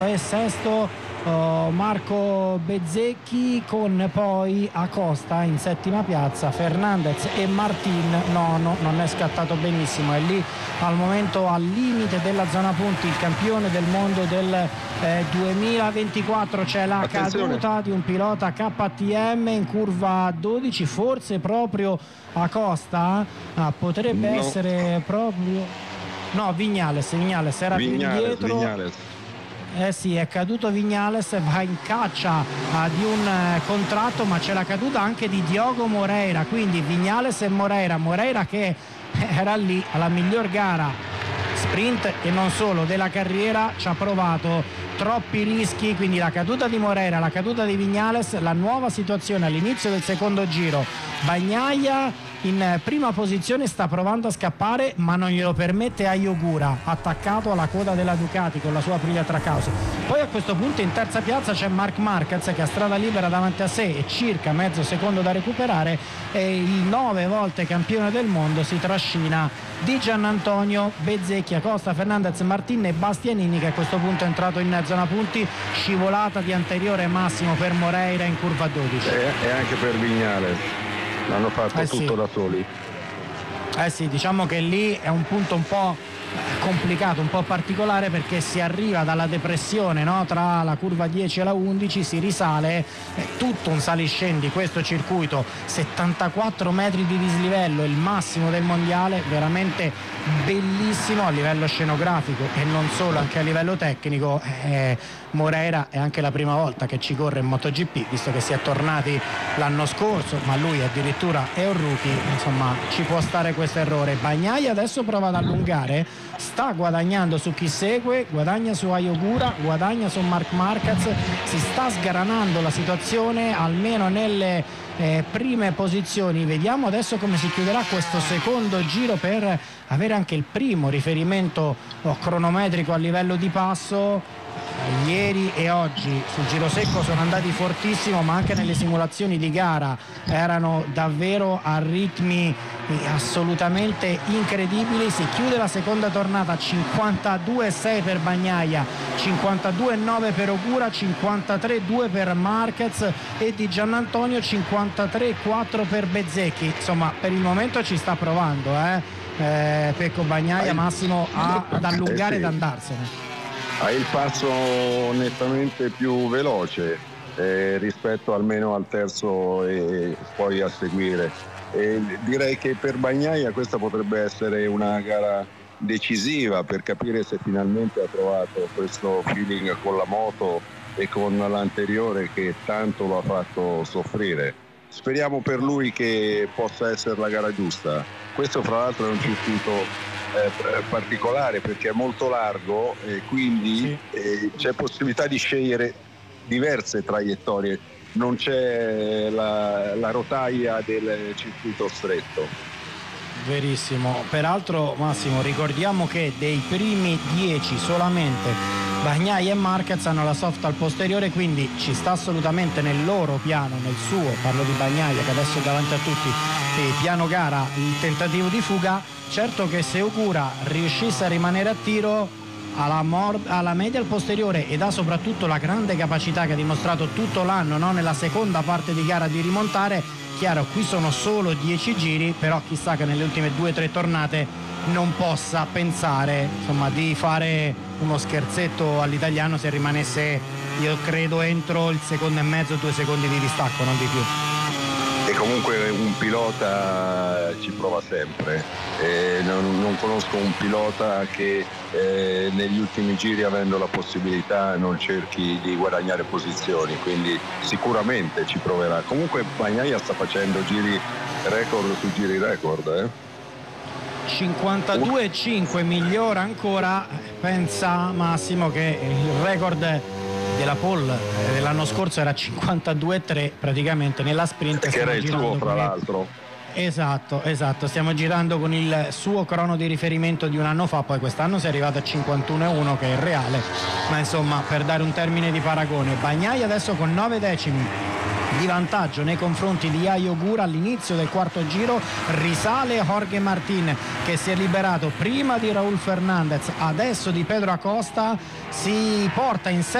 e sesto Marco Bezzecchi, con poi Acosta in settima piazza, Fernandez e Martin nono. Non è scattato benissimo, è lì al momento al limite della zona punti il campione del mondo del 2024. C'è la caduta di un pilota KTM in curva 12, forse proprio Acosta, potrebbe essere proprio Vignales era più indietro. Vignales. Sì, è caduto Vignales, va in caccia di un contratto, ma c'è la caduta anche di Diogo Moreira, quindi Vignales e Moreira che era lì alla miglior gara sprint e non solo della carriera, ci ha provato troppi rischi, quindi la caduta di Moreira, la caduta di Vignales, la nuova situazione all'inizio del secondo giro. Bagnaia in prima posizione sta provando a scappare, ma non glielo permette Ayogura, attaccato alla coda della Ducati con la sua Aprilia Trackhouse. Poi a questo punto in terza piazza c'è Marc Marquez che ha strada libera davanti a sé e circa mezzo secondo da recuperare, e il 9 volte campione del mondo si trascina di Giannantonio Bezzecchi, Acosta, Fernandez, Martin e Bastianini, che a questo punto è entrato in zona punti. Scivolata di anteriore massimo per Moreira in curva 12 e anche per Vignales, l'hanno fatto tutto da soli. Sì, diciamo che lì è un punto un po' complicato, un po' particolare, perché si arriva dalla depressione, no? Tra la curva 10 e la 11 si risale, è tutto un saliscendi questo circuito, 74 metri di dislivello, il massimo del mondiale, veramente bellissimo a livello scenografico e non solo, anche a livello tecnico. Moreira è anche la prima volta che ci corre in MotoGP, visto che si è tornati l'anno scorso, ma lui addirittura è un rookie, insomma ci può stare questo errore. Bagnaia adesso prova ad allungare, sta guadagnando su chi segue, guadagna su Ayogura, guadagna su Marc Marquez, si sta sgranando la situazione almeno nelle prime posizioni. Vediamo adesso come si chiuderà questo secondo giro per avere anche il primo riferimento cronometrico a livello di passo. Ieri e oggi sul giro secco sono andati fortissimo, ma anche nelle simulazioni di gara erano davvero a ritmi assolutamente incredibili. Si chiude la seconda tornata 52,6 per Bagnaia, 52,9 per Ogura, 53,2 per Marquez e di Giannantonio 53,4 per Bezzecchi. Insomma, per il momento ci sta provando Pecco Bagnaia, Massimo, ad allungare ed andarsene. Ha il passo nettamente più veloce rispetto almeno al terzo e poi a seguire. Direi che per Bagnaia questa potrebbe essere una gara decisiva per capire se finalmente ha trovato questo feeling con la moto e con l'anteriore che tanto lo ha fatto soffrire. Speriamo per lui che possa essere la gara giusta. Questo fra l'altro è un circuito particolare perché è molto largo e quindi c'è possibilità di scegliere diverse traiettorie, non c'è la rotaia del circuito stretto. Verissimo, peraltro Massimo ricordiamo che dei primi 10 solamente Bagnaia e Marquez hanno la soft al posteriore, quindi ci sta assolutamente nel loro piano, nel suo, parlo di Bagnaia che adesso è davanti a tutti, piano gara, il tentativo di fuga. Certo che se Ogura riuscisse a rimanere a tiro alla media al posteriore ed ha soprattutto la grande capacità che ha dimostrato tutto l'anno, no? Nella seconda parte di gara di rimontare, chiaro qui sono solo 10 giri, però chissà che nelle ultime 2 o 3 tornate non possa pensare insomma di fare uno scherzetto all'italiano se rimanesse, io credo, entro il secondo e mezzo, 2 secondi di distacco, non di più. E comunque un pilota ci prova sempre, non conosco un pilota che negli ultimi giri, avendo la possibilità, non cerchi di guadagnare posizioni, quindi sicuramente ci proverà. Comunque Bagnaia sta facendo giri record su giri record. 52,5, migliora ancora, pensa Massimo che il record della pole dell'anno scorso era 52,3 praticamente nella sprint, che era il suo fra l'altro. Esatto, stiamo girando con il suo crono di riferimento di un anno fa, poi quest'anno si è arrivato a 51,1 che è il reale, ma insomma per dare un termine di paragone. Bagnaia adesso con 9 decimi di vantaggio nei confronti di Yayo Gura all'inizio del quarto giro. Risale Jorge Martin, che si è liberato prima di Raúl Fernández, adesso di Pedro Acosta, si porta in